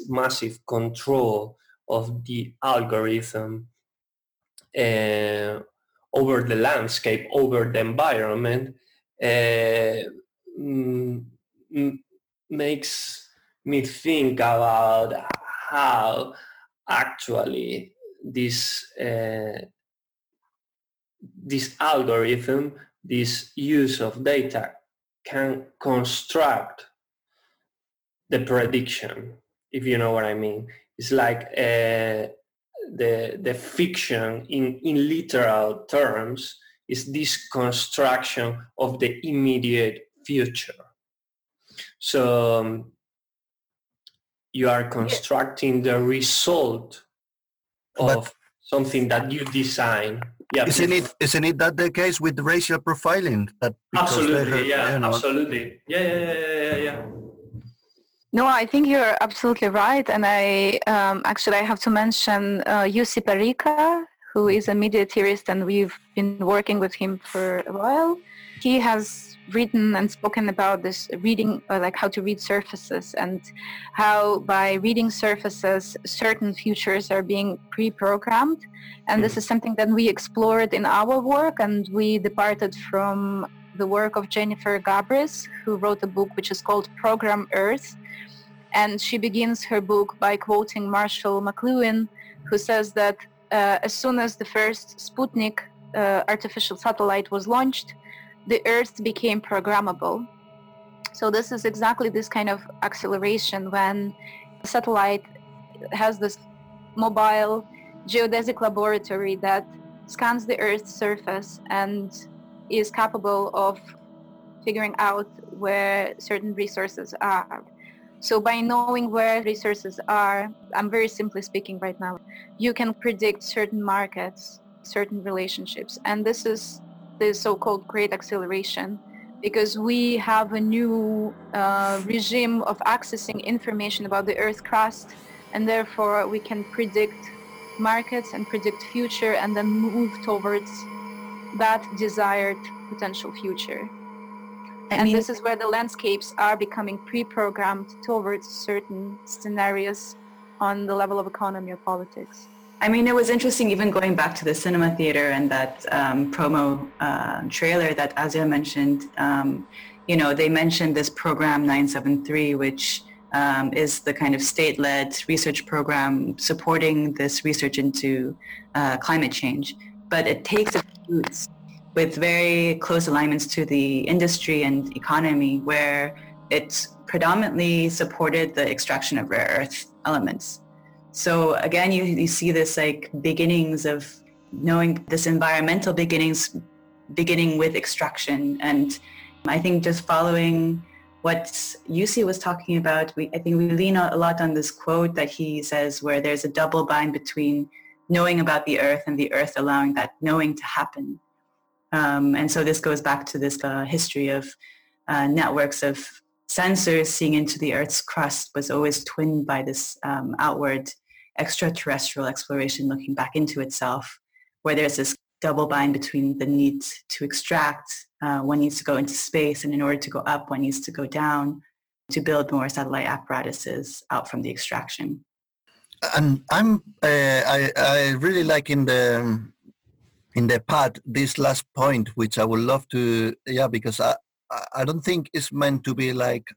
massive control of the algorithm over the landscape, over the environment, mm, makes me think about how actually this algorithm, this use of data, can construct the prediction, if you know what I mean. It's like the fiction in literal terms is this construction of the immediate future. So you are constructing the result of something that you design. Yeah, isn't it that the case with racial profiling? That absolutely, absolutely, yeah. No, I think you're absolutely right, and I have to mention Jussi Parikka, who is a media theorist, and we've been working with him for a while. He has written and spoken about this reading, like how to read surfaces, and how by reading surfaces, certain futures are being pre-programmed. And this is something that we explored in our work, and we departed from the work of Jennifer Gabris, who wrote a book which is called Program Earth. And she begins her book by quoting Marshall McLuhan, who says that as soon as the first Sputnik artificial satellite was launched, the Earth became programmable. So this is exactly this kind of acceleration when a satellite has this mobile geodesic laboratory that scans the Earth's surface and is capable of figuring out where certain resources are. So by knowing where resources are, I'm very simply speaking right now, you can predict certain markets, certain relationships. And this is the so-called great acceleration, because we have a new regime of accessing information about the Earth crust, and therefore we can predict markets and predict future and then move towards that desired potential future. And this is where the landscapes are becoming pre-programmed towards certain scenarios on the level of economy or politics. I mean, it was interesting even going back to the cinema theater and that promo trailer that Asia mentioned. They mentioned this program 973, which is the kind of state-led research program supporting this research into climate change. But it takes its roots with very close alignments to the industry and economy, where it's predominantly supported the extraction of rare earth elements. So again, you see this like beginnings of knowing this environmental beginning with extraction. And I think just following what Jussi was talking about, I think we lean a lot on this quote that he says, where there's a double bind between knowing about the earth and the earth allowing that knowing to happen. And so this goes back to this history of networks of sensors seeing into the Earth's crust was always twinned by this outward extraterrestrial exploration looking back into itself, where there's this double bind between the need to extract, one needs to go into space, and in order to go up, one needs to go down to build more satellite apparatuses out from the extraction. And I really like in the pad this last point, which I would love to, because I don't think it's meant to be like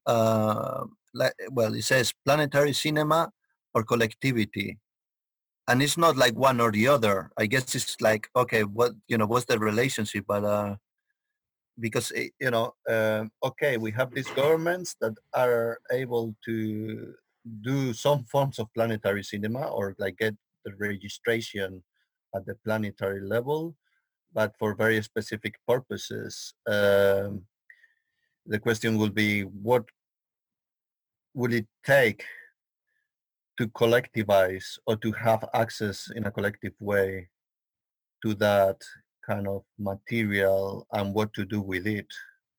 it says planetary cinema or collectivity, and it's not like one or the other. I guess it's like, okay, what's the relationship? But because okay, we have these governments that are able to do some forms of planetary cinema or like get the registration at the planetary level, but for very specific purposes. The question will be, what would it take to collectivize or to have access in a collective way to that kind of material and what to do with it?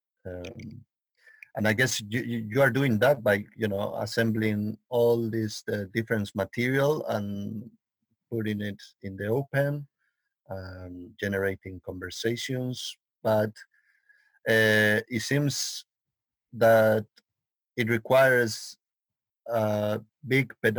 And I guess you are doing that by, assembling all this different material and putting it in the open and generating conversations. But it seems that it requires a big